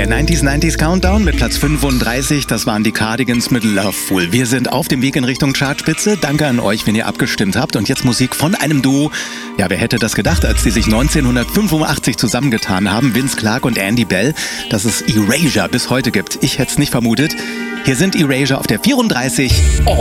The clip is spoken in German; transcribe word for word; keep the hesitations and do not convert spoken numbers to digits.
Der neunziger neunziger Countdown mit Platz fünfunddreißig, das waren die Cardigans mit Loveful. Wir sind auf dem Weg in Richtung Chartspitze. Danke an euch, wenn ihr abgestimmt habt. Und jetzt Musik von einem Duo. Ja, wer hätte das gedacht, als die sich neunzehnhundertfünfundachtzig zusammengetan haben, Vince Clarke und Andy Bell, dass es Erasure bis heute gibt. Ich hätte es nicht vermutet. Hier sind Erasure auf der vierunddreißig. Oh.